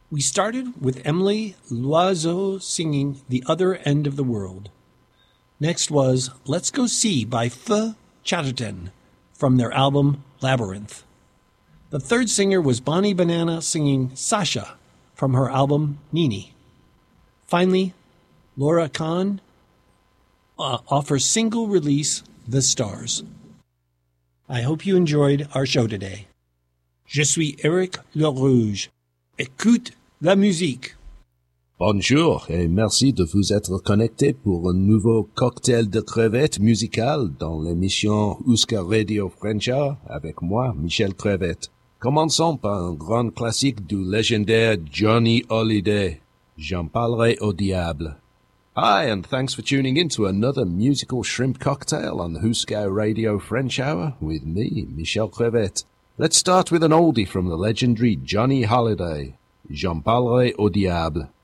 We started with Emily Loiseau singing The Other End of the World. Next was Let's Go See by F. Chatterton from their album Labyrinth. The third singer was Bonnie Banana singing Sasha from her album Nini. Finally, Laura Kahn offers single release The Stars. I hope you enjoyed our show today. Je suis Eric Le Rouge. Écoute la musique. Bonjour et merci de vous être connecté pour un nouveau cocktail de crevettes musical dans l'émission Huska Radio Frencha avec moi, Michel Crevette. Commençons par un grand classique du légendaire Johnny Hallyday. J'en parlerai au diable. Hi, and thanks for tuning in to another musical shrimp cocktail on the Huska Radio French Hour with me, Michel Crevette. Let's start with an oldie from the legendary Johnny Hallyday. J'en parlerai au diable.